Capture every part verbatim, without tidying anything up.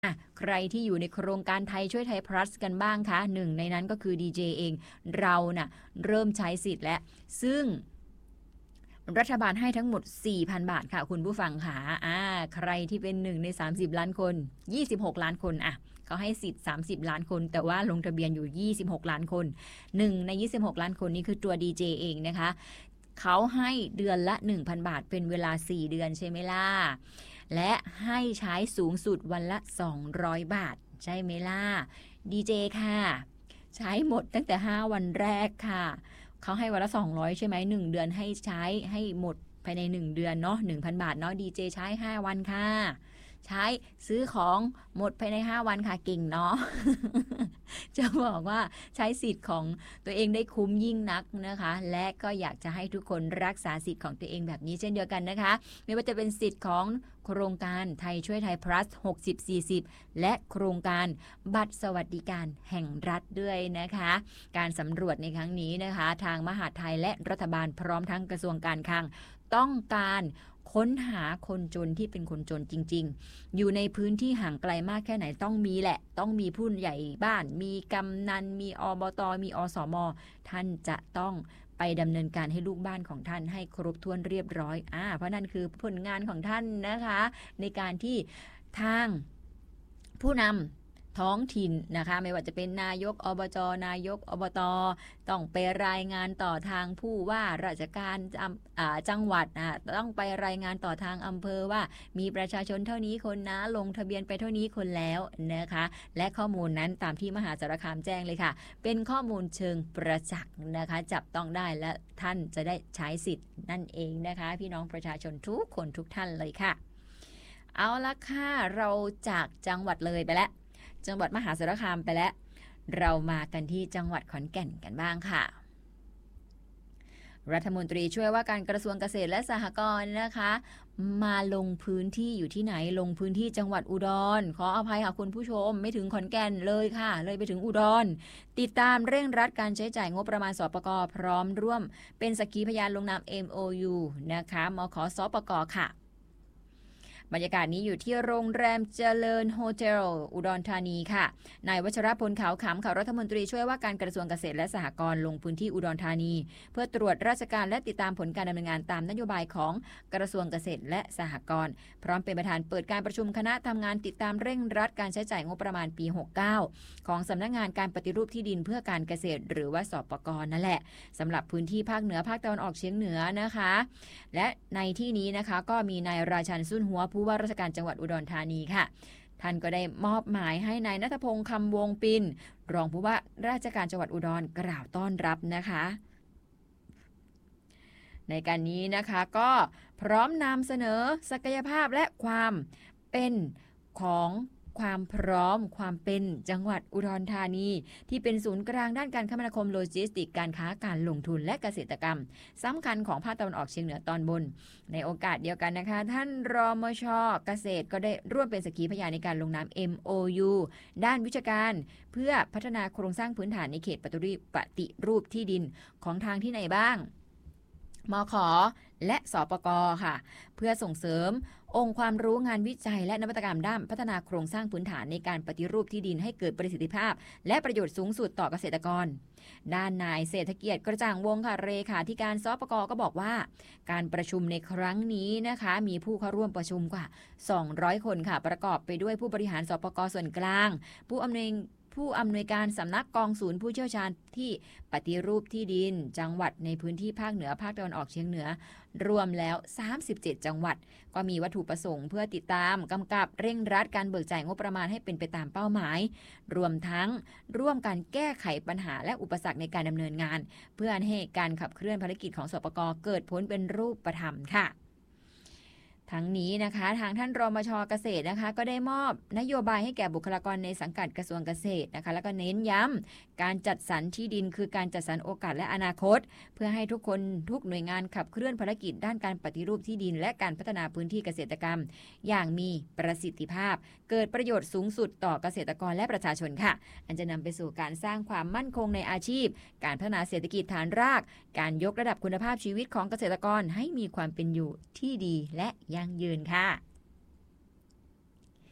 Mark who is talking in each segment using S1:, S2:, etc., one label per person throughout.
S1: อ่ะใครที่อยู่ในโครงการไทยช่วยไทย plus กันบ้างคะหนึ่งในนั้นก็คือดีเจเองเราน่ะเริ่มใช้สิทธิ์แล้วซึ่งรัฐบาลให้ทั้งหมด สี่พัน บาทค่ะคุณผู้ฟังค่ะอ่าใครที่เป็นหนึ่งในสามสิบล้านคนยี่สิบหกล้านคนอ่ะเขาให้สิทธิ์สามสิบล้านคนแต่ว่าลงทะเบียนอยู่ยี่สิบหกล้านคนหนึ่งในยี่สิบหกล้านคนนี้คือตัว ดี เจ เองนะคะเขาให้เดือนละ หนึ่งพัน บาทเป็นเวลาสี่เดือนใช่ไหมล่ะและให้ใช้สูงสุดวันละสองร้อยบาทใช่ไหมล่ะดีเจค่ะใช้หมดตั้งแต่ห้าวันแรกค่ะเขาให้วันละสองร้อยใช่ไหมหนึ่งเดือนให้ใช้ให้หมดภายในหนึ่งเดือนเนาะ หนึ่งพัน บาทเนาะดีเจใช้ห้าวันค่ะใช้ซื้อของหมดภายในห้าวันค่ะเก่งเนาะ จะบอกว่าใช้สิทธิ์ของตัวเองได้คุ้มยิ่งนักนะคะและก็อยากจะให้ทุกคนรักษาสิทธิ์ของตัวเองแบบนี้เช่นเดียวกันนะคะไม่ว่าจะเป็นสิทธิ์ของโครงการไทยช่วยไทย plus หกสิบ สี่สิบและโครงการบัตรสวัสดิการแห่งรัฐด้วยนะคะการสำรวจในครั้งนี้นะคะทางมหาดไทยและรัฐบาลพร้อมทั้งกระทรวงการคลังต้องการค้นหาคนจนที่เป็นคนจนจริงๆอยู่ในพื้นที่ห่างไกลมากแค่ไหนต้องมีแหละต้องมีผู้ใหญ่บ้านมีกำนันมีอบตมีอสมท่านจะต้องไปดำเนินการให้ลูกบ้านของท่านให้ครบถ้วนเรียบร้อยอ่าเพราะนั่นคือผลงานของท่านนะคะในการที่ทางผู้นำท้องถิ่นนะคะไม่ว่าจะเป็นนายกอบจนายกอบตต้องไปรายงานต่อทางผู้ว่าราชการจังหวัดนะต้องไปรายงานต่อทางอำเภอว่ามีประชาชนเท่านี้คนนะลงทะเบียนไปเท่านี้คนแล้วนะคะและข้อมูลนั้นตามที่มหาสารคามแจ้งเลยค่ะเป็นข้อมูลเชิงประจักษ์นะคะจับต้องได้และท่านจะได้ใช้สิทธิ์นั่นเองนะคะพี่น้องประชาชนทุกคนทุกท่านเลยค่ะเอาละค่ะเราจากจังหวัดเลยไปแล้วจังหวัดมหาสารคามไปแล้วเรามากันที่จังหวัดขอนแก่นกันบ้างค่ะรัฐมนตรีช่วยว่าการกระทรวงเกษตรและสหกรณ์นะคะมาลงพื้นที่อยู่ที่ไหนลงพื้นที่จังหวัดอุดรขออภัยค่ะคุณผู้ชมไม่ถึงขอนแก่นเลยค่ะเลยไปถึงอุดรติดตามเร่งรัดการใช้จ่ายงบประมาณสปก.พร้อมร่วมเป็นสักขีพยานลงนาม เอ็ม โอ ยู นะคะมข.สปก.ค่ะบรรยากาศนี้อยู่ที่โรงแรมเจริญโฮเทลอุดรธานีค่ะนายวัชรพลขาวขำข่าวรัฐมนตรีช่วยว่าการกระทรวงเกษตรและสหกรณ์ลงพื้นที่อุดรธานีเพื่อตรวจราชการและติดตามผลการดำเนินงานตามนโยบายของกระทรวงเกษตรและสหกรณ์พร้อมเป็นประธานเปิดการประชุมคณะทำงานติดตามเร่งรัดการใช้จ่ายงบประมาณปีหกสิบเก้าของสำนักงานการปฏิรูปที่ดินเพื่อการเกษตรหรือว่าสปก.นั่นแหละสำหรับพื้นที่ภาคเหนือภาคตะวันออกเฉียงเหนือนะคะและในที่นี้นะคะก็มีนายราชันสุนหัวผู้ว่าราชการจังหวัดอุดรธานีค่ะท่านก็ได้มอบหมายให้นายณัฐพงษ์คำวงปินรองผู้ว่าราชการจังหวัดอุดรกล่าวต้อนรับนะคะในการนี้นะคะก็พร้อมนำเสนอศักยภาพและความเป็นของความพร้อมความเป็นจังหวัดอุดรธานีที่เป็นศูนย์กลางด้านการคมนาคมโลจิสติกการค้าการลงทุนและเกษตรกรรมสำคัญของภาคตะวันออกเฉียงเหนือตอนบนในโอกาสเดียวกันนะคะท่านรมช.เกษตรก็ได้ร่วมเป็นสักขีพยานในการลงนาม เอ็ม โอ ยู ด้านวิชาการเพื่อพัฒนาโครงสร้างพื้นฐานในเขตปฏิรูปที่ดินของทางที่ไหนบ้างมข.และสปก.ค่ะเพื่อส่งเสริมองค์ความรู้งานวิจัยและนวัตกรรมด้านพัฒนาโครงสร้างพื้นฐานในการปฏิรูปที่ดินให้เกิดประสิทธิภาพและประโยชน์สูงสุดต่อเกษตรกรด้านนายเศรษฐเกียรติกระจ่างวงค่ะเลขาธิการสปก.ก็บอกว่าการประชุมในครั้งนี้นะคะมีผู้เข้าร่วมประชุมกว่าสองร้อยคนค่ะประกอบไปด้วยผู้บริหารสปก.ส่วนกลางผู้อำนวยผู้อำนวยการสำนักกองศูนย์ผู้เชี่ยวชาญที่ปฏิรูปที่ดินจังหวัดในพื้นที่ภาคเหนือภาคตะวันออกเฉียงเหนือรวมแล้วสามสิบเจ็ดจังหวัดก็มีวัตถุประสงค์เพื่อติดตามกำกับเร่งรัดการเบิกจ่ายงบประมาณให้เป็นไปตามเป้าหมายรวมทั้งร่วมกันแก้ไขปัญหาและอุปสรรคในการดำเนินงานเพื่อให้การขับเคลื่อนภารกิจของสปก.เกิดผลเป็นรูปธรรมค่ะทั้งนี้นะคะทางท่านรมช.เกษตรนะคะก็ได้มอบนโยบายให้แก่บุคลากรในสังกัดกระทรวงเกษตรนะคะแล้วก็เน้นย้ำการจัดสรรที่ดินคือการจัดสรรโอกาสและอนาคตเพื่อให้ทุกคนทุกหน่วยงานขับเคลื่อนภารกิจด้านการปฏิรูปที่ดินและการพัฒนาพื้นที่เกษตรกรรมอย่างมีประสิทธิภาพเกิดประโยชน์สูงสุดต่อเกษตรกรและประชาชนค่ะอันจะนำไปสู่การสร้างความมั่นคงในอาชีพการพัฒนาเศรษฐกิจฐานรากการยกระดับคุณภาพชีวิตของเกษตรกรให้มีความเป็นอยู่ที่ดีและยั่งยืนค่ะ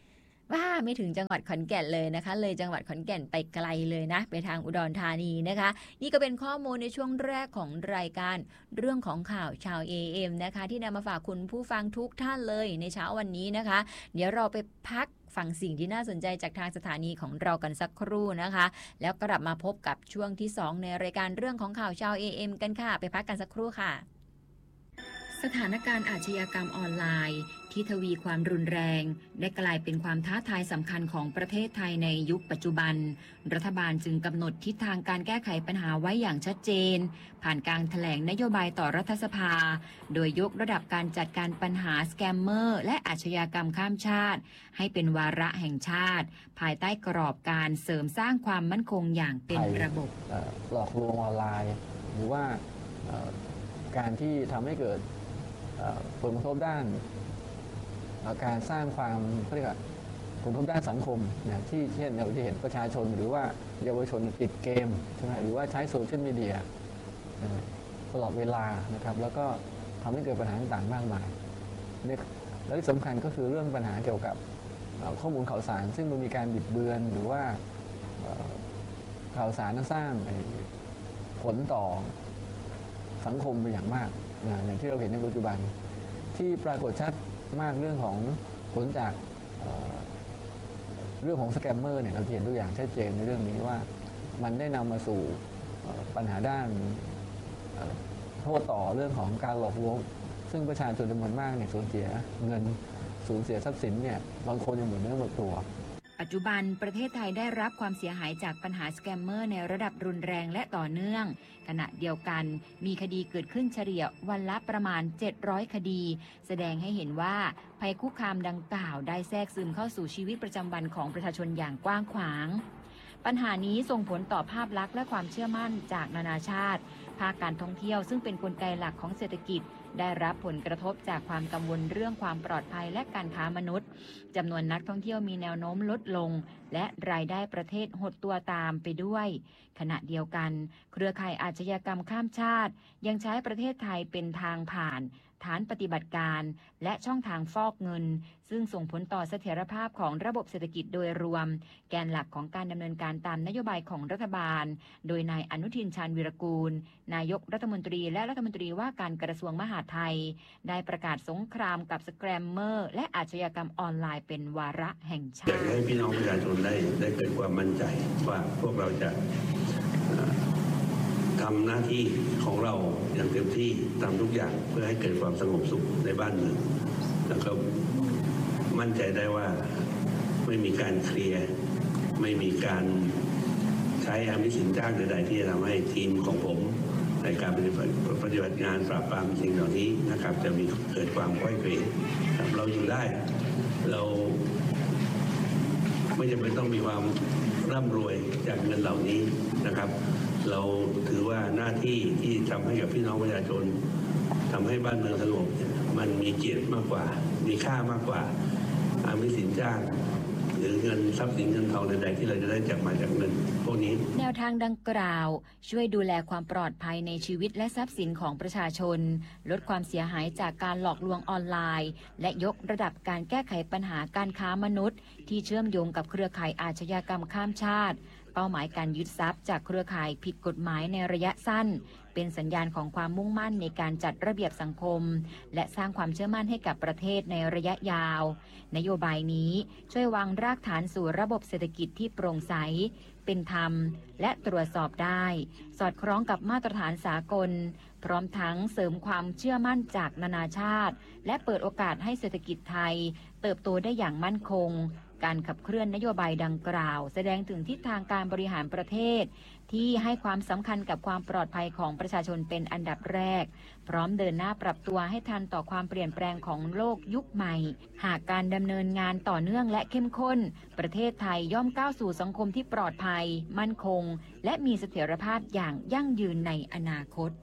S1: ว่าไม่ถึงจังหวัดขอนแก่นเลยนะคะเลยจังหวัดขอนแก่นไปไกลเลยนะไปทางอุดรธานีนะคะนี่ก็เป็นข้อมูลในช่วงแรกของรายการเรื่องของข่าวชาว เอ เอ็ม นะคะที่นำมาฝากคุณผู้ฟังทุกท่านเลยในเช้าวันนี้นะคะเดี๋ยวเราไปพักฟังสิ่งที่น่าสนใจจากทางสถานีของเรากันสักครู่นะคะแล้วกลับมาพบกับช่วงที่สองในรายการเรื่องของข่าวชาว เอ เอ็ม กันค่ะไปพักกันสักครู่ค่ะสถานการณ์อาชญากรรมออนไลน์ที่ทวีความรุนแรงได้กลายเป็นความท้าทายสำคัญของประเทศไทยในยุคปัจจุบันรัฐบาลจึงกำหนดทิศทางการแก้ไขปัญหาไว้อย่างชัดเจนผ่านการแถลงนโยบายต่อรัฐสภาโดยยกระดับการจัดการปัญหาสแกมเมอร์และอาชญากรรมข้ามชาติให้เป็นวาระแห่งชาติภายใต้กรอบการเสริมสร้างความมั่นคงอย่างเป็นระบบ
S2: หลอกลวงออนไลน์หรือว่าการที่ทำให้เกิดผลกระทบด้านการสร้างความเรียกว่าผลกระทบด้านสังคมนะที่เช่นเราที่เห็นประชาชนหรือว่าเยาวชนติดเกมใช่ไหมหรือว่าใช้โซเชียลมีเดียตลอดเวลานะครับแล้วก็ทำให้เกิดปัญหาต่างๆมากมายและที่สำคัญก็คือเรื่องปัญหาเกี่ยวกับข้อมูลข่าวสารซึ่งมันมีการบิดเบือนหรือว่าข่าวสารสร้างผลต่อสังคมเป็นอย่างมากอย่างที่เราเห็นในปัจจุบันที่ปรากฏชัดมากเรื่องของผลจากเ, เรื่องของสแกมเมอร์เนี่ยเราเห็นตัวอย่างชัดเจนในเรื่องนี้ว่ามันได้นำมาสู่ปัญหาด้านโทษต่อเรื่องของการหลอกลวงซึ่งประชาชนจำนวนมากเนี่ยสูญเสียเงินสูญเสียทรัพย์สินเนี่ยบางคนยังหมดเนื้อหมดตัว
S1: ปัจจุบันประเทศไทยได้รับความเสียหายจากปัญหาสแกมเมอร์ในระดับรุนแรงและต่อเนื่องขณะเดียวกันมีคดีเกิดขึ้นเฉลี่ยวันละประมาณเจ็ดร้อยคดีแสดงให้เห็นว่าภัยคุกคามดังกล่าวได้แทรกซึมเข้าสู่ชีวิตประจำวันของประชาชนอย่างกว้างขวางปัญหานี้ส่งผลต่อภาพลักษณ์และความเชื่อมั่นจากนานาชาติภาคการท่องเที่ยวซึ่งเป็นกลไกหลักของเศรษฐกิจได้รับผลกระทบจากความกังวลเรื่องความปลอดภัยและการค้ามนุษย์จำนวนนักท่องเที่ยวมีแนวโน้มลดลงและรายได้ประเทศหดตัวตามไปด้วยขณะเดียวกันเครือข่ายอาชญากรรมข้ามชาติยังใช้ประเทศไทยเป็นทางผ่านฐานปฏิบัติการและช่องทางฟอกเงินซึ่งส่งผลต่อเสถียรภาพของระบบเศรษฐกิจโดยรวมแกนหลักของการดำเนินการตามนโยบายของรัฐบาลโดยนายอนุทินชาญวีรกูลนายกรัฐมนตรีและรัฐมนตรีว่าการกระทรวงมหาดไทยได้ประกาศสงครามกับสแกมเมอร์และอาชญากรรมออนไลน์เป็นวาระแห่งชาติ
S3: อยากให้พี่น้องประชาชนได้ได้เกิดความมั่นใจว่าพวกเราจะทำหน้าที่ของเราอย่างเต็มที่ทำทุกอย่างเพื่อให้เกิดความสงบสุขในบ้านเมืองแล้วก็มั่นใจได้ว่าไม่มีการเคลียร์ไม่มีการใช้อำนาจสินจ้างใดๆที่จะทำให้ทีมของผมในการปฏิบัติปฏิบัติงานปราบปรามสิ่งเหล่านี้นะครับจะมีเกิดความค่อยเขวเราอยู่ได้เราไม่จำเป็นต้องมีความร่ำรวยจากเงินเหล่านี้นะครับเราถือว่าหน้าที่ที่ทำให้กับพี่น้องประชาชนทำให้บ้านเมืองสงบมันมีเกียรติมากกว่ามีค่ามากกว่าอำนาจสินจ้างหรือเงินทรัพย์สินเงินทองใดๆที่เราจะได้จากมาจากเงินพวกนี้
S1: แนวทางดังกล่าวช่วยดูแลความปลอดภัยในชีวิตและทรัพย์สินของประชาชนลดความเสียหายจากการหลอกลวงออนไลน์และยกระดับการแก้ไขปัญหาการค้ามนุษย์ที่เชื่อมโยงกับเครือข่ายอาชญากรรมข้ามชาติเป้าหมายการยึดทรัพย์จากเครือข่ายผิดกฎหมายในระยะสั้นเป็นสัญญาณของความมุ่งมั่นในการจัดระเบียบสังคมและสร้างความเชื่อมั่นให้กับประเทศในระยะยาวนโยบายนี้ช่วยวางรากฐานสู่ระบบเศรษฐกิจที่โปร่งใสเป็นธรรมและตรวจสอบได้สอดคล้องกับมาตรฐานสากลพร้อมทั้งเสริมความเชื่อมั่นจากนานาชาติและเปิดโอกาสให้เศรษฐกิจไทยเติบโตได้อย่างมั่นคงการขับเคลื่อนนโยบายดังกล่าวแสดงถึงทิศทางการบริหารประเทศที่ให้ความสำคัญกับความปลอดภัยของประชาชนเป็นอันดับแรกพร้อมเดินหน้าปรับตัวให้ทันต่อความเปลี่ยนแปลงของโลกยุคใหม่หากการดำเนินงานต่อเนื่องและเข้มข้นประเทศไทยย่อมก้าวสู่สังคมที่ปลอดภัยมั่นคงและมีเสถียรภาพอย่างยั่งยืนในอนาคต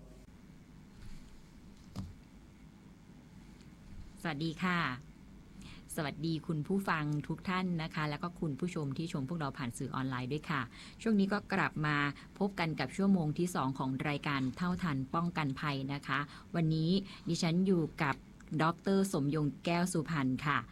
S1: สวัสดีค่ะสวัสดีคุณผู้ฟังทุกท่านนะคะแล้วก็คุณผู้ชมที่ชมพวกเราผ่านสื่อออนไลน์ด้วยค่ะช่วงนี้ก็กลับมาพบกันกับชั่วโมงที่สองของรายการเท่าทันป้องกันภัยนะคะวันนี้ดิฉันอยู่กับดร.สมยงแก้วสุพรรณค่ะ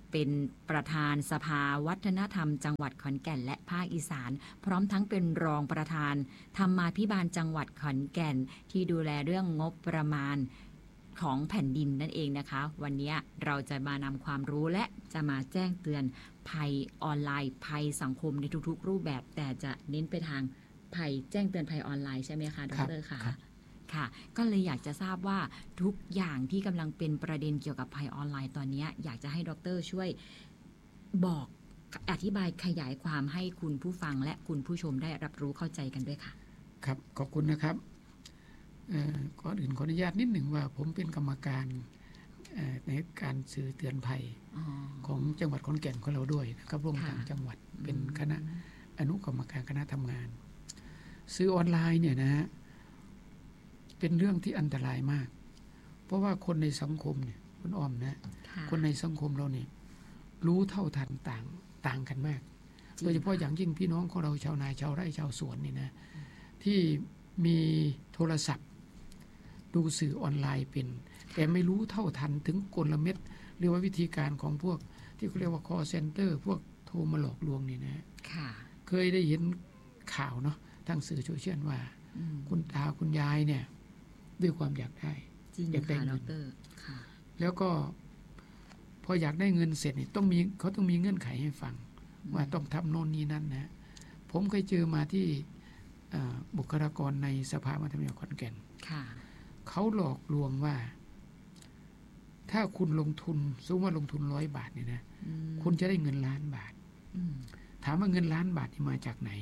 S1: เป็นประธานสภาวัฒนธรรมจังหวัดขอนแก่นและภาคอีสานพร้อมทั้งเป็นรองประธานธรรมาภิบาลจังหวัดขอนแก่นที่ดูแลเรื่องงบประมาณของแผ่นดินนั่นเองนะคะวันนี้เราจะมานำความรู้และจะมาแจ้งเตือนภัยออนไลน์ภัยสังคมในทุกๆรูปแบบแต่จะเน้นไปทางภัยแจ้งเตือนภัยออนไลน์ใช่ไหมคะดร.คะค่ะก็เลยอยากจะทราบว่าทุกอย่างที่กำลังเป็นประเด็นเกี่ยวกับภัยออนไลน์ตอนนี้อยากจะให้ดร.ช่วยบอกอธิบายขยายความให้คุณผู้ฟังและคุณผู้ชมได้รับรู้เข้าใจกันด้วยค่ะ
S4: ครับขอบคุณนะครับก่อนอื่นขออนุญาตนิดหนึ่งว่าผมเป็นกรรมการในการสื่อเตือนภัยของจังหวัดขอนแก่นของเราด้วยนะครับร่วมทางจังหวัดเป็นคณะอนุกรรมการคณะทำงานสื่อออนไลน์เนี่ยนะฮะเป็นเรื่องที่อันตรายมากเพราะว่าคนในสังคมเนี่ยคุณอ้อมนะคนในสังคมเราเนี่ยรู้เท่าทันต่างต่างกันมากโดยเฉพาะอย่างยิ่งพี่น้องของเราชาวนาชาวไร่ชาวสวนนี่นะที่มีโทรศัพท์ดูสื่อออนไลน์เป็นแต่ไม่รู้เท่าทันถึงกลเม็ดหรือว่าวิธีการของพวกที่เขาเรียกว่า call center พวกโทรมาหลอกลวงนี่นะเคยได้เห็นข่าวเนาะทางสื่อโซเชียลว่าคุณตาคุณยายเนี่ยด้วยความอยากได้อยากได้เงินแล้วก็พออยากได้เงินเสร็จเนี่ยต้องมีเขาต้องมีเงื่อนไขให้ฟังว่าต้องทำโน่นนี้นั่นนะผมเคยเจอมาที่บุคลากรในสภามัธยมขอนแก่นเขาหลอกลวงว่าถ้าคุณลงทุนสมมติว่าลงทุนร้อยบาทเนี่ยนะคุณจะได้เงินล้านบาทถามว่าเงินล้านบาทที่มาจากไหน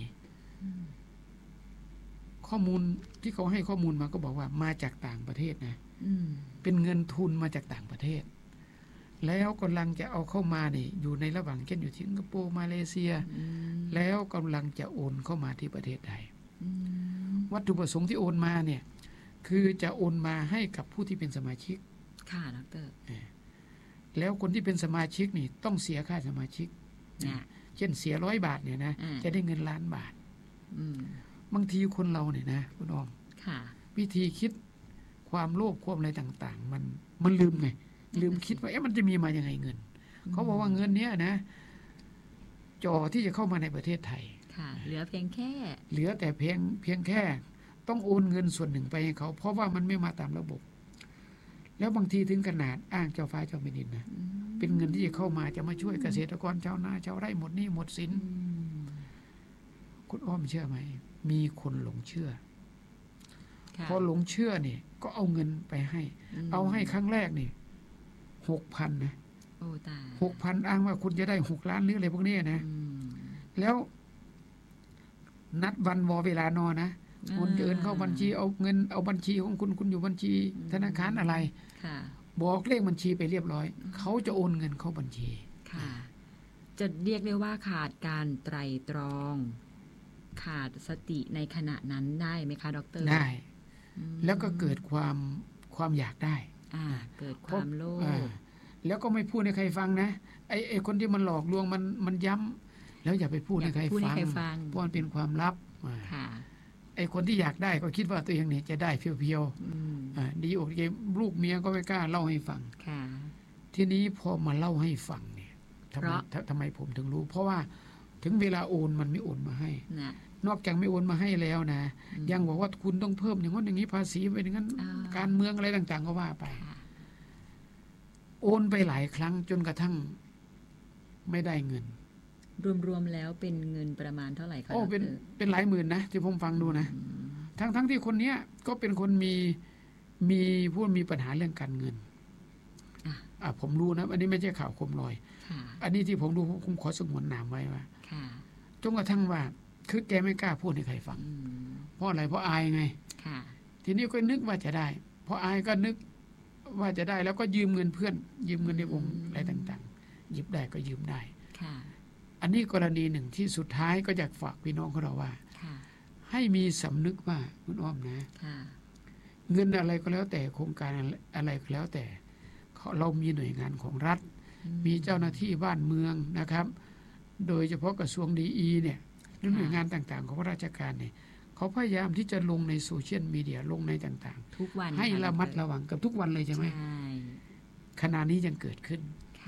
S4: ข้อมูลที่เขาให้ข้อมูลมาก็บอกว่ามาจากต่างประเทศนะเป็นเงินทุนมาจากต่างประเทศแล้วกำลังจะเอาเข้ามานี่อยู่ในระหว่างเช่นอยู่สิงคโปร์มาเลเซียแล้วกำลังจะโอนเข้ามาที่ประเทศไทยวัตถุประสงค์ที่โอนมาเนี่ยคือจะโอนมาให้กับผู้ที่เป็นสมาชิก
S1: ค่ะดร.
S4: แล้วคนที่เป็นสมาชิกนี่ต้องเสียค่าสมาชิกเช่นเสียร้อยบาทเนี่ยนะจะได้เงินล้านบาทบางทีคนเราเนี่ยนะคุณอ้อมวิธีคิดความโลภความอะไรต่างๆมันมันลืมไงลืมคิดว่าเอ๊ะมันจะมีมายังไงเงินเขาบอกว่าเงินเนี้ยนะจ่อที่จะเข้ามาในประเทศไทย
S1: เหลือเพียงแค่
S4: เหลือแต่เพียงเพียงแค่ต้องโอนเงินส่วนหนึ่งไปให้เขาเพราะว่ามันไม่มาตามระบบแล้วบางทีถึงขนาดอ้างเจ้าฟ้าเจ้าแผ่นดินนะเป็นเงินที่จะเข้ามาจะมาช่วยเกษตรกรชาวนาชาวไร่หมดหนี้หมดสินคุณอ้อมเชื่อไหมมีคนหลงเชื่อพอหลงเชื่อเนี่ยก็เอาเงินไปให้เอาให้ครั้งแรกนี่หกพันนะหกพันอ้างว่าคุณจะได้หกล้านหรืออะไรพวกนี้นะแล้วนัดวันวอเวลานอนะคุณเดินเข้าบัญชีเอาเงินเอาบัญชีของคุณคุณอยู่บัญชีธนาคารอะไรบอกเลขบัญชีไปเรียบร้อยเขาจะโอนเงินเข้าบัญชี
S1: จะเรียกได้ว่าขาดการไตร่ตรองขาดสติในขณะนั้นได้ไหมคะดร.
S4: ได้แล้วก็เกิดความความอยากได้
S1: เกิดความโลภ
S4: แล้วก็ไม่พูดให้ใครฟังนะไอ้ไอ้คนที่มันหลอกลวงมันมันย้ำแล้วอย่าไปพูดให้ใครฟังเพราะมันเป็นความลับไอ้คนที่อยากได้ก็คิดว่าตัวเองเนี่ยจะได้เพียวๆดีอกดีลูกเมียก็ไม่กล้าเล่าให้ฟังทีนี้พอมาเล่าให้ฟังเนี่ยทำไมทำไมผมถึงรู้เพราะว่าถึงเวลาโอนมันไม่โอนมาให้นอกจากไม่โอนมาให้แล้วนะยังบอกว่าคุณต้องเพิ่มอย่างนั้นอย่างนี้ภาษีไปอย่างนั้นการเมืองอะไรต่างๆก็ว่าไปโอนไปหลายครั้งจนกระทั่งไม่ได้เงิน
S1: รวมๆแล้วเป็นเงินประมาณเท่าไหร่คะ
S4: โอ้เป็นเป็นหลายหมื่นนะที่ผมฟังดูนะทั้งๆที่คนเนี้ยก็เป็นคนมีมีผู้มีปัญหาเรื่องการเงินอ่ะผมรู้นะอันนี้ไม่ใช่ข่าวคมลอยอันนี้ที่ผมดูผมขอสงวนนามไว้ว่าจนกระทั่งว่าคือแกไม่กล้าพูดให้ใครฟังเพราะอะไรเพราะอายไงทีนี้ก็นึกว่าจะได้พออายก็นึกว่าจะได้แล้วก็ยืมเงินเพื่อนยืมเงินในวงอะไรต่างๆหยิบได้ก็ยืมได้อันนี้กรณีหนึ่งที่สุดท้ายก็อยากฝากพี่น้องของเราว่าให้มีสำนึกว่าคุณอ้อมนะเงินอะไรก็แล้วแต่โครงการอะไรก็แล้วแต่เรามีหน่วยงานของรัฐมีเจ้าหน้าที่บ้านเมืองนะครับโดยเฉพาะกระทรวงดีอีเนี่ยหรือหน่วยงานต่างๆของราชการเนี่ยเขาพยายามที่จะลงในโซเชียลมีเดียลงในต่าง
S1: ๆทุกวัน
S4: ให้ระมัดระวังกับทุกวันเลยใช่ไหมขณะนี้ยังเกิดขึ้นเพ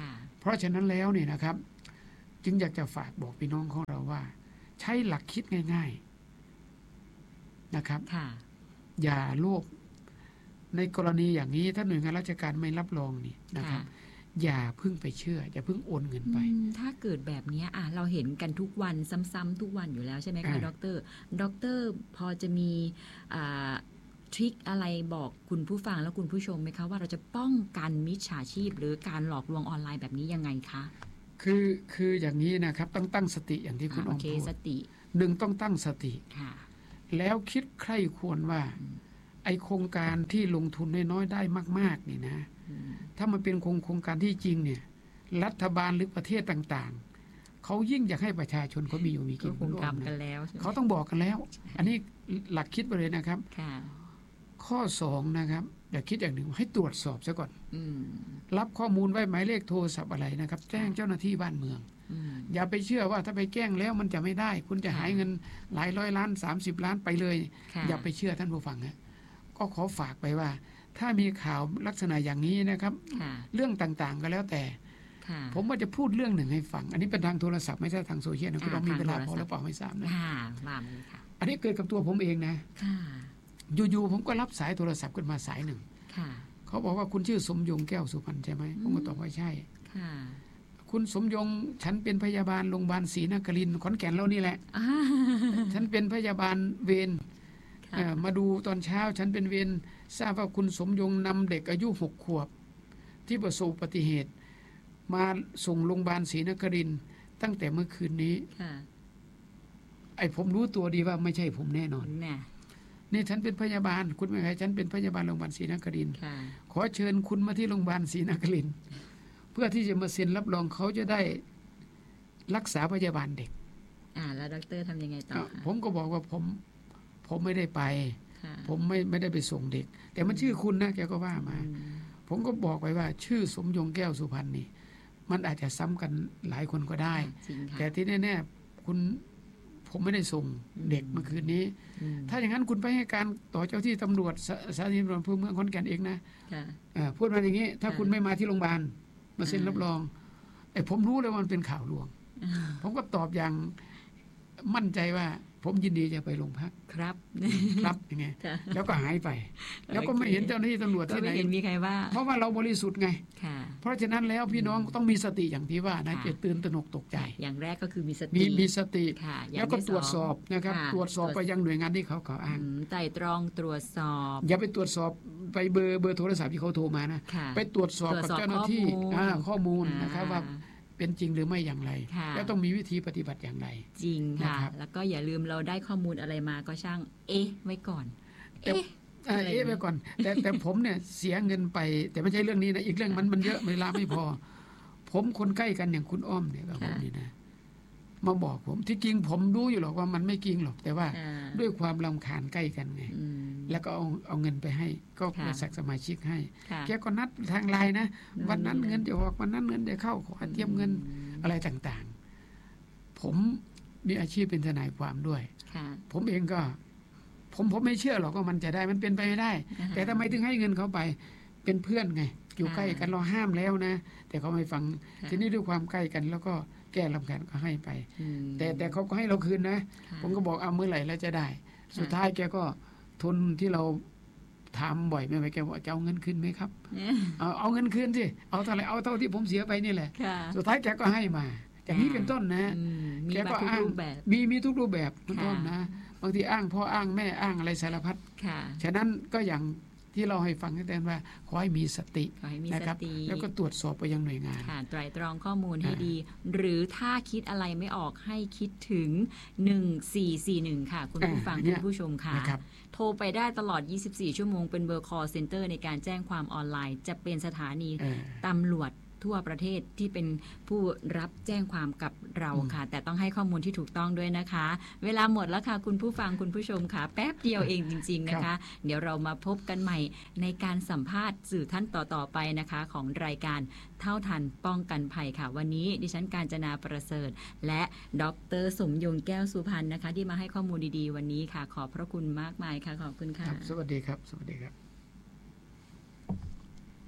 S4: ราะฉะนั้นแล้วเนี่ยนะครับจึงอยากจะฝากบอกพี่น้องของเราว่าใช้หลักคิดง่ายๆนะครับอย่าโลภในกรณีอย่างนี้ถ้าหน่วยงานราชการไม่รับรองนี่นะครับอย่าเพิ่งไปเชื่ออย่าเพิ่งโอนเงินไป
S1: ถ้าเกิดแบบนี้อ่ะเราเห็นกันทุกวันซ้ำๆทุกวันอยู่แล้วใช่ไหมคะดร.ดร.พอจะมีทริคอะไรบอกคุณผู้ฟังและคุณผู้ชมไหมคะว่าเราจะป้องกันมิจฉาชีพหรือการหลอกลวงออนไลน์แบบนี้ยังไงคะ
S4: คือคืออย่างนี้นะครับต้องตั้งสติอย่างที่คุณอ้อมพูดหนึ่งต้องตั้งสติแล้วคิดใคร่ควรว่าไอโครงการที่ลงทุนน้อยๆได้มากๆนี่นะถ้ามันเป็นโครงการที่จริงเนี่ยรัฐบาลหรือประเทศต่างๆเขายิ่งอยากให้ประชาชนเขามีอยู่มีกินร่วมกันแล้วเขาต้องบอกกันแล้วอันนี้หลักคิดไปเลยนะครับข้อสองนะครับอย่าคิดอย่างหนึ่งให้ตรวจสอบซะก่อนรับข้อมูลไว้หมายเลขโทรศัพท์อะไรนะครับแจ้งเจ้าหน้าที่บ้านเมืองอย่าไปเชื่อว่าถ้าไปแจ้งแล้วมันจะไม่ได้คุณจะหายเงินหลายร้อยล้านสามสิบล้านไปเลยอย่าไปเชื่อท่านผู้ฟังนะก็ขอฝากไปว่าถ้ามีข่าวลักษณะอย่างนี้นะครับเรื่องต่างๆก็แล้วแต่ผมว่าจะพูดเรื่องหนึ่งให้ฟังอันนี้เป็นทางโทรศัพท์ไม่ใช่ทางโซเชียลนะคุณต้องมีเวลาพอหรือเปล่าไม่ทราบนะอันนี้เกิดกับตัวผมเองนะอยู่ๆผมก็รับสายโทรศัพท์ขึ้นมาสายหนึ่งเขาบอกว่าคุณชื่อสมยงแก้วสุพรรณใช่ไหมผมก็ตอบว่าใช่คุณสมยงฉันเป็นพยาบาลโรงพยาบาลศรีนครินทร์ขอนแก่นเรานี่แหละฉันเป็นพยาบาลเวรมาดูตอนเช้าฉันเป็นเวรทราบว่าคุณสมยงนำเด็กอายุหกขวบที่ประสบอุบัติเหตุมาส่งโรงพยาบาลศรีนครินทร์ตั้งแต่เมื่อคืนนี้ไอ้ผมรู้ตัวดีว่าไม่ใช่ผมแน่นอนนี่ฉันเป็นพยาบาลคุณไม่ใช่ฉันเป็นพยาบาลโรงพยาบาลศรีนครินทร์ขอเชิญคุณมาที่โรงพยาบาลศรีนครินทร์เพื่อที่จะมาเซ็นรับรองเขาจะได้รักษาพยาบาลเด็ก
S1: อ่าแล้วดร.ทำยังไงต่อ
S4: ผมก็บอกว่าผมผมไม่ได้ไปผมไม่ไม่ได้ไปส่งเด็กแต่มันชื่อคุณนะแกก็ว่ามาผมก็บอกไปว่าชื่อสมยงแก้วสุพรรณนี่มันอาจจะซ้ำกันหลายคนก็ได้แต่ที่แน่ๆคุณผมไม่ได้ส่งเด็กเมื่อคืนนี้ถ้าอย่างนั้นคุณไปให้การต่อเจ้าที่ตำรวจสถานีตำรวจเมืองขอนแก่นเองนะพูดมาอย่างนี้ถ้าคุณไม่มาที่โรงพยาบาลมาเซ็นรับรองไอ้ผมรู้เลยว่ามันเป็นข่าวลวงผมก็ตอบอย่างมั่นใจว่าผมยินดีจะไปโรงพัก
S1: ครับ
S4: ครับยังไงแล้วก็หายไปแล้วก็ไม่เห็นเจ้าหน้าที่ตำรวจที่ไหน
S1: ไม่เห็นมีใครว่า
S4: เพราะว่าเราบริสุทธิ์ไงเพราะฉะนั้นแล้วพี่น้องต้องมีสติอย่างที่ว่านะจะตื่นตระหนกตกใจ
S1: อย่างแรกก็คือมีสติ
S4: มีมีสติแล้วก็ตรวจสอบนะครับตรวจสอบไปยังหน่วยงานที่เขาเขาอ้าง
S1: ไต่ตรองตรวจสอบ
S4: อย่าไปตรวจสอบไปเบอร์เบอร์โทรศัพท์ที่เขาโทรมานะไปตรวจสอบกับเจ้าหน้าที่ข้อมูลนะครับว่าเป็นจริงหรือไม่อย่างไรแล้วต้องมีวิธีปฏิบัติอย่างไร
S1: จริงค่ะแล้วก็อย่าลืมเราได้ข้อมูลอะไรมาก็ช่างเอ๊ะไว้ก่อน
S4: เอ๊ะเอ๊ะไว้ก่อนแต่แต่ผมเนี่ยเสียเงินไปแต่ไม่ใช่เรื่องนี้นะอีกเรื่องมันมันเยอะเวลาไม่พอผมคนใกล้กันอย่างคุณอ้อมเนี่ยแบบนี้นะมาบอกผมที่จริงผมรู้อยู่หรอกว่ามันไม่จริงหรอกแต่ว่าด้วยความรำคาญใกล้กันไงแล้วก็เอาเอาเงินไปให้ก็บริษัทสมาชิกให้แกก็นัดทางไลน์นะวันนั้นเงินจะออกวันนั้นเงินจะเข้าขอเตรียมเงินอะไรต่างๆผมมีอาชีพเป็นทนายความด้วยผมเองก็ผมผมไม่เชื่อหรอกว่ามันจะได้มันเป็นไปไม่ได้แต่ทำไมถึงให้เงินเขาไปเป็นเพื่อนไงอยู่ใกล้กันเราห้ามแล้วนะแต่เขาไม่ฟังทีนี้ด้วยความใกล้กันแล้วก็แก้รำคาญก็ให้ไปแต่แต่เขาก็ให้เราคืนนะผมก็บอกเอาเมื่อไหร่แล้วจะได้สุดท้ายแกก็ทนที่เราถามบ่อยไม่ไหวแกบอกจะเอาเงินคืนไหมครับเอาเอาเงินคืนสิเอาเท่าไหร่เอาเท่าที่ผมเสียไปนี่แหละสุดท้ายแกก็ให้มาอย่างนี้เป็นต้นนะแกก็อ้างมีมีทุกรูปแบบเป็นต้นนะบางทีอ้างพ่ออ้างแม่อ้างอะไรสารพัดฉะนั้นก็อย่างที่เราให้ฟังกันแต่ว่าขอให้มีสตินะครับแล้วก็ตรวจสอบไปยังหน่วยงาน
S1: ไตร่ตรองข้อมูลให้ดีหรือถ้าคิดอะไรไม่ออกให้คิดถึงหนึ่งสี่สี่หนึ่งค่ะคุณผู้ฟังคุณผู้ชมค่ะโทรไปได้ตลอดยี่สิบสี่ชั่วโมงเป็นเบอร์ call center ในการแจ้งความออนไลน์จะเป็นสถานีตำรวจทั่วประเทศที่เป็นผู้รับแจ้งความกับเราค่ะแต่ต้องให้ข้อมูลที่ถูกต้องด้วยนะคะเวลาหมดแล้วค่ะคุณผู้ฟังคุณผู้ชมค่ะแป๊บเดียวเองจริงๆนะคะเดี๋ยวเรามาพบกันใหม่ในการสัมภาษณ์สื่อท่านต่อๆไปนะคะของรายการเท่าทันป้องกันภัยค่ะวันนี้ดิฉันกาญจนาประเสริฐและดร.สมยงแก้วสุพรรณนะคะที่มาให้ข้อมูลดีๆวันนี้ค่ะขอบพระคุณมากมายค่ะขอบคุณค่ะ
S4: สวัสดีครับสวัสดีครับ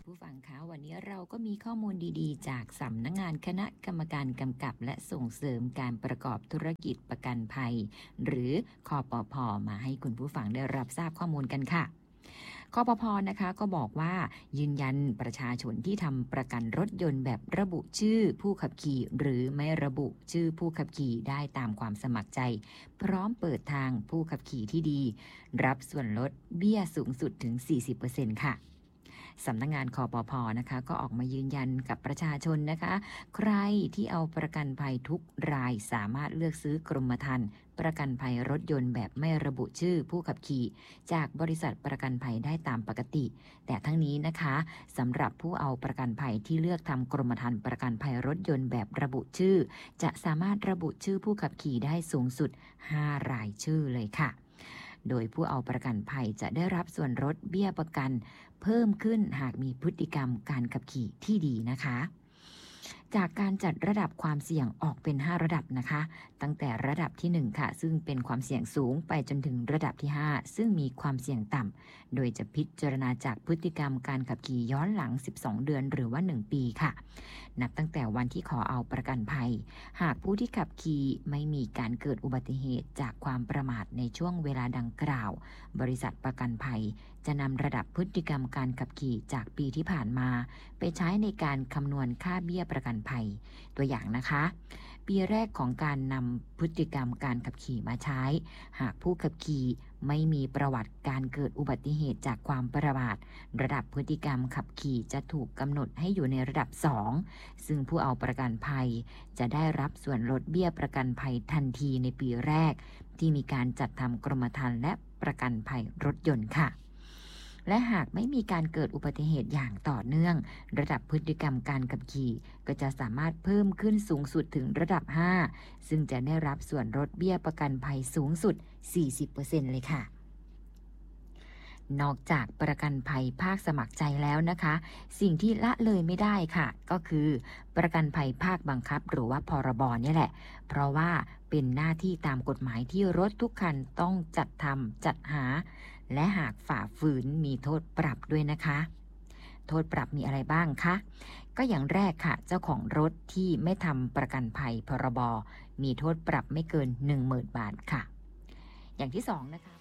S1: ผู้ฟังคะวันนี้เราก็มีข้อมูลดีๆจากสำนักงานคณะกรรมการกำกับและส่งเสริมการประกอบธุรกิจประกันภัยหรือคปภ.มาให้คุณผู้ฟังได้รับทราบข้อมูลกันค่ะคปภ.นะคะก็บอกว่ายืนยันประชาชนที่ทำประกันรถยนต์แบบระบุชื่อผู้ขับขี่หรือไม่ระบุชื่อผู้ขับขี่ได้ตามความสมัครใจพร้อมเปิดทางผู้ขับขี่ที่ดีรับส่วนลดเบี้ยสูงสุดถึง สี่สิบเปอร์เซ็นต์ ค่ะสำนักงานคปภ.นะคะก็ออกมายืนยันกับประชาชนนะคะใครที่เอาประกันภัยทุกรายสามารถเลือกซื้อกรมธรรม์ประกันภัยรถยนต์แบบไม่ระบุชื่อผู้ขับขี่จากบริษัทประกันภัยได้ตามปกติแต่ทั้งนี้นะคะสำหรับผู้เอาประกันภัยที่เลือกทำกรมธรรม์ประกันภัยรถยนต์แบบระบุชื่อจะสามารถระบุชื่อผู้ขับขี่ได้สูงสุดห้ารายชื่อเลยค่ะโดยผู้เอาประกันภัยจะได้รับส่วนลดเบี้ยประกันเพิ่มขึ้นหากมีพฤติกรรมการขับขี่ที่ดีนะคะจากการจัดระดับความเสี่ยงออกเป็นห้าระดับนะคะตั้งแต่ระดับที่หนึ่งค่ะซึ่งเป็นความเสี่ยงสูงไปจนถึงระดับที่ห้าซึ่งมีความเสี่ยงต่ำโดยจะพิจารณาจากพฤติกรรมการขับขี่ย้อนหลังสิบสองเดือนหรือว่าหนึ่งปีค่ะนับตั้งแต่วันที่ขอเอาประกันภัยหากผู้ที่ขับขี่ไม่มีการเกิดอุบัติเหตุจากความประมาทในช่วงเวลาดังกล่าวบริษัทประกันภัยจะนำระดับพฤติกรรมการขับขี่จากปีที่ผ่านมาไปใช้ในการคำนวณค่าเบี้ยประกันภัยตัวอย่างนะคะปีแรกของการนำพฤติกรรมการขับขี่มาใช้หากผู้ขับขี่ไม่มีประวัติการเกิดอุบัติเหตุจากความประมาทระดับพฤติกรรมขับขี่จะถูกกำหนดให้อยู่ในระดับสองซึ่งผู้เอาประกันภัยจะได้รับส่วนลดเบี้ยประกันภัยทันทีในปีแรกที่มีการจัดทำกรมธรรม์และประกันภัยรถยนต์ค่ะและหากไม่มีการเกิดอุบัติเหตุอย่างต่อเนื่องระดับพฤติกรรมการขับขี่ก็จะสามารถเพิ่มขึ้นสูงสุดถึงระดับห้าซึ่งจะได้รับส่วนลดเบี้ยประกันภัยสูงสุด สี่สิบเปอร์เซ็นต์ เลยค่ะนอกจากประกันภัยภาคสมัครใจแล้วนะคะสิ่งที่ละเลยไม่ได้ค่ะก็คือประกันภัยภาคบังคับหรือว่าพรบนี่แหละเพราะว่าเป็นหน้าที่ตามกฎหมายที่รถทุกคันต้องจัดทำจัดหาและหากฝ่าฝืนมีโทษปรับด้วยนะคะโทษปรับมีอะไรบ้างคะก็อย่างแรกค่ะเจ้าของรถที่ไม่ทำประกันภัยพรบมีโทษปรับไม่เกิน หนึ่งหมื่น บาทค่ะอย่างที่สองนะคะ